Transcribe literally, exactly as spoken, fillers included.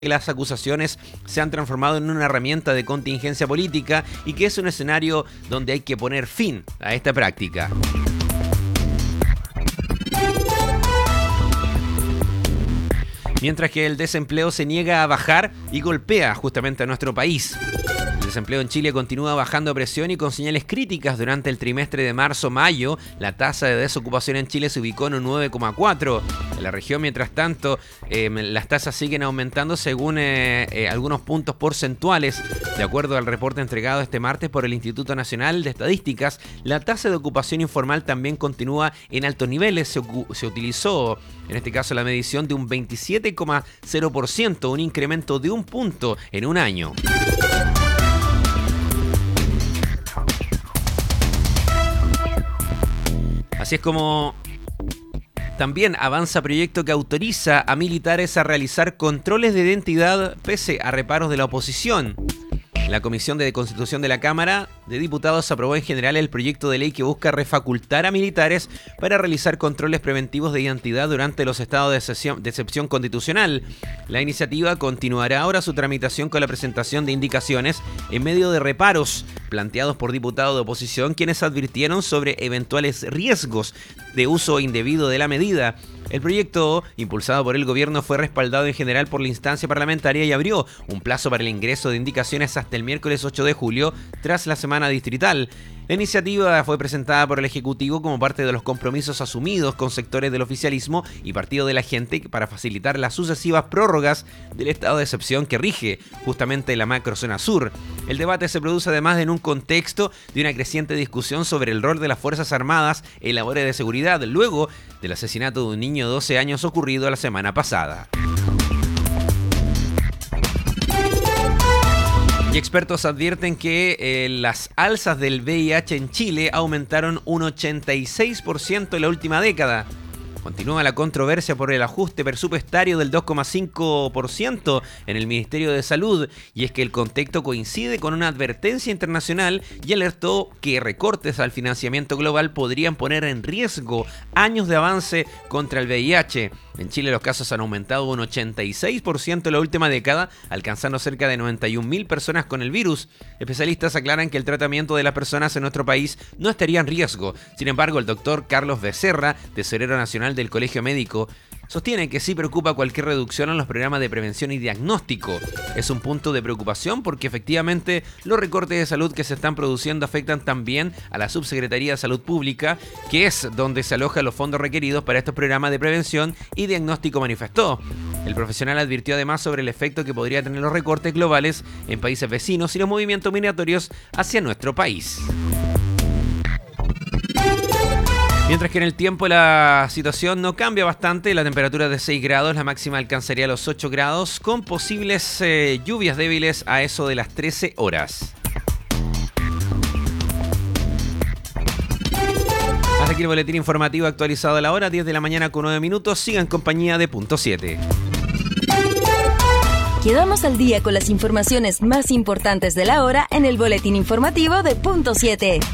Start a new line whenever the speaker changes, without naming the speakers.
que las acusaciones se han transformado en una herramienta de contingencia política y que es un escenario donde hay que poner fin a esta práctica. Mientras que el desempleo se niega a bajar y golpea justamente a nuestro país. El desempleo en Chile continúa bajando a presión y con señales críticas. Durante el trimestre de marzo-mayo, la tasa de desocupación en Chile se ubicó en un nueve coma cuatro. En la región, mientras tanto, eh, las tasas siguen aumentando según eh, eh, algunos puntos porcentuales. De acuerdo al reporte entregado este martes por el Instituto Nacional de Estadísticas, la tasa de ocupación informal también continúa en altos niveles. Se, se utilizó, en este caso, la medición de un veintisiete coma cero por ciento, un incremento de un punto en un año. Así es como también avanza proyecto que autoriza a militares a realizar controles de identidad pese a reparos de la oposición. La Comisión de Constitución de la Cámara de Diputados aprobó en general el proyecto de ley que busca refacultar a militares para realizar controles preventivos de identidad durante los estados de excepción, de excepción constitucional. La iniciativa continuará ahora su tramitación con la presentación de indicaciones en medio de reparos planteados por diputados de oposición, quienes advirtieron sobre eventuales riesgos de uso indebido de la medida. El proyecto, impulsado por el gobierno, fue respaldado en general por la instancia parlamentaria y abrió un plazo para el ingreso de indicaciones hasta el miércoles ocho de julio, tras la semana distrital. La iniciativa fue presentada por el Ejecutivo como parte de los compromisos asumidos con sectores del oficialismo y Partido de la Gente para facilitar las sucesivas prórrogas del estado de excepción que rige justamente la macrozona sur. El debate se produce además en un contexto de una creciente discusión sobre el rol de las Fuerzas Armadas en labores de seguridad, luego del asesinato de un niño de doce años ocurrido la semana pasada. Y expertos advierten que eh, las alzas del V I H en Chile aumentaron un ochenta y seis por ciento en la última década. Continúa la controversia por el ajuste presupuestario del dos coma cinco por ciento en el Ministerio de Salud, y es que el contexto coincide con una advertencia internacional y alertó que recortes al financiamiento global podrían poner en riesgo años de avance contra el V I H. En Chile los casos han aumentado un ochenta y seis por ciento en la última década, alcanzando cerca de noventa y una mil personas con el virus. Especialistas aclaran que el tratamiento de las personas en nuestro país no estaría en riesgo. Sin embargo, el doctor Carlos Becerra, tesorero nacional del Colegio Médico, sostiene que sí preocupa cualquier reducción en los programas de prevención y diagnóstico. Es un punto de preocupación porque efectivamente los recortes de salud que se están produciendo afectan también a la Subsecretaría de Salud Pública, que es donde se alojan los fondos requeridos para estos programas de prevención y diagnóstico, manifestó. El profesional advirtió además sobre el efecto que podría tener los recortes globales en países vecinos y los movimientos migratorios hacia nuestro país. Mientras que en el tiempo la situación no cambia bastante, la temperatura es de seis grados, la máxima alcanzaría los ocho grados, con posibles eh, lluvias débiles a eso de las trece horas. Hasta aquí el boletín informativo actualizado a la hora, diez de la mañana con nueve minutos. Sigan en compañía de Punto siete.
Quedamos al día con las informaciones más importantes de la hora en el boletín informativo de Punto siete.